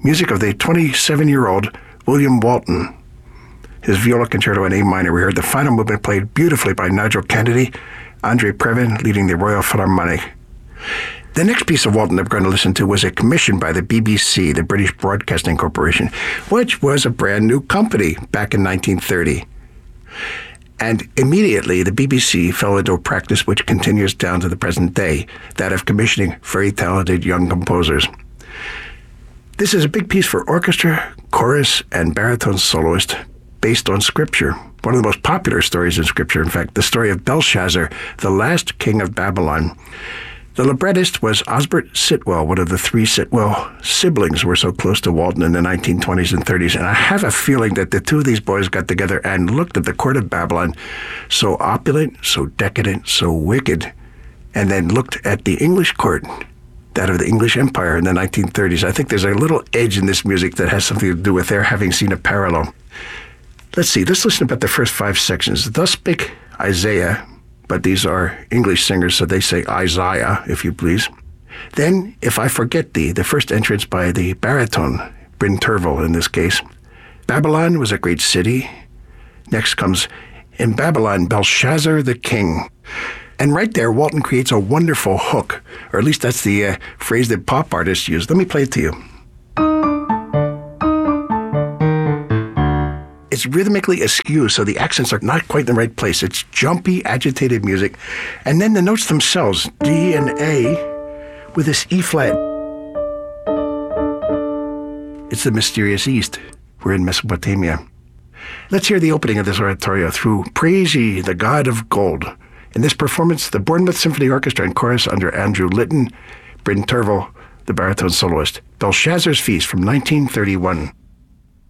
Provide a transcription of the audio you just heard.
music of the 27-year-old William Walton. His viola concerto in A minor. We heard the final movement played beautifully by Nigel Kennedy, Andre Previn leading the Royal Philharmonic. The next piece of Walton that we're going to listen to was a commission by the BBC, the British Broadcasting Corporation, which was a brand new company back in 1930. And immediately, the BBC fell into a practice which continues down to the present day, that of commissioning very talented young composers. This is a big piece for orchestra, chorus, and baritone soloist based on Scripture. One of the most popular stories in Scripture, in fact, the story of Belshazzar, the last king of Babylon. The librettist was Osbert Sitwell, one of the three Sitwell siblings who were so close to Walton in the 1920s and 30s. And I have a feeling that the two of these boys got together and looked at the court of Babylon, so opulent, so decadent, so wicked, and then looked at the English court, that of the English Empire in the 1930s. I think there's a little edge in this music that has something to do with their having seen a parallel. Let's listen about the first 5 sections. Thus spake Isaiah, but these are English singers, so they say Isaiah, if you please. Then, If I Forget Thee, the first entrance by the baritone, Bryn Tervel in this case. Babylon was a great city. Next comes In Babylon, Belshazzar the King. And right there, Walton creates a wonderful hook, or at least that's the phrase that pop artists use. Let me play it to you. It's rhythmically askew, so the accents are not quite in the right place. It's jumpy, agitated music. And then the notes themselves, D and A, with this E flat. It's the mysterious East. We're in Mesopotamia. Let's hear the opening of this oratorio through Praise Ye, the God of Gold. In this performance, the Bournemouth Symphony Orchestra and Chorus under Andrew Litton, Bryn Tervel, the baritone soloist. Belshazzar's Feast from 1931.